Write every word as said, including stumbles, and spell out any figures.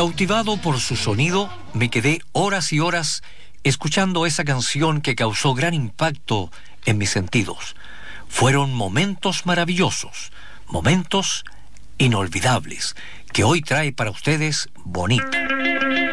Cautivado por su sonido, me quedé horas y horas escuchando esa canción que causó gran impacto en mis sentidos. Fueron momentos maravillosos, momentos inolvidables, que hoy trae para ustedes Bonita.